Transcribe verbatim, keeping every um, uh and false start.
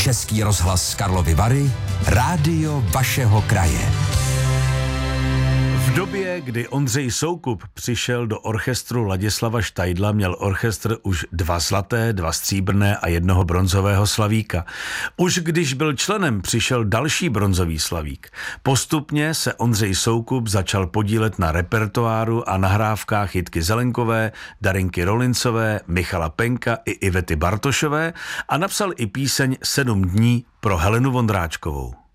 Český rozhlas Karlovy Vary, rádio vašeho kraje. V době, kdy Ondřej Soukup přišel do orchestru Ladislava Štajdla, měl orchestr už dva zlaté, dva stříbrné a jednoho bronzového slavíka. Už když byl členem, přišel další bronzový slavík. Postupně se Ondřej Soukup začal podílet na repertoáru a nahrávkách Jitky Zelenkové, Darinky Rolincové, Michala Penka i Ivety Bartošové a napsal i píseň Sedm dní pro Helenu Vondráčkovou.